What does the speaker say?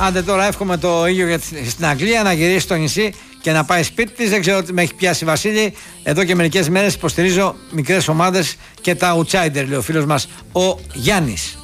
Άντε τώρα εύχομαι το ίδιο στην Αγγλία, να γυρίσει στο νησί και να πάει σπίτι της. Δεν ξέρω τι με έχει πιάσει, Βασίλη. Εδώ και μερικές μέρες υποστηρίζω μικρές ομάδες και τα outsider, λέει ο φίλος μας ο Γιάννης.